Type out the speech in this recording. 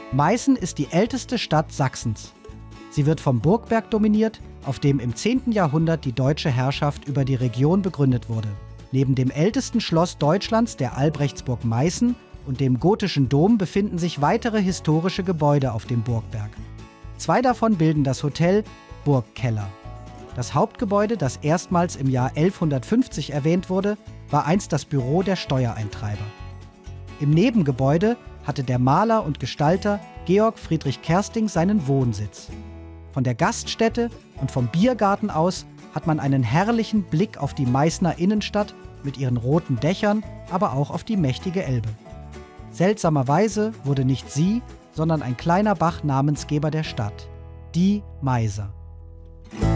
Meißen ist die älteste Stadt Sachsens. Sie wird vom Burgberg dominiert, auf dem im 10. Jahrhundert die deutsche Herrschaft über die Region begründet wurde. Neben dem ältesten Schloss Deutschlands, der Albrechtsburg Meißen, und dem gotischen Dom befinden sich weitere historische Gebäude auf dem Burgberg. 2 davon bilden das Hotel Burgkeller. Das Hauptgebäude, das erstmals im Jahr 1150 erwähnt wurde, war einst das Büro der Steuereintreiber. Im Nebengebäude hatte der Maler und Gestalter Georg Friedrich Kersting seinen Wohnsitz. Von der Gaststätte und vom Biergarten aus hat man einen herrlichen Blick auf die Meißner Innenstadt mit ihren roten Dächern, aber auch auf die mächtige Elbe. Seltsamerweise wurde nicht sie, sondern ein kleiner Bach Namensgeber der Stadt, die Meiser.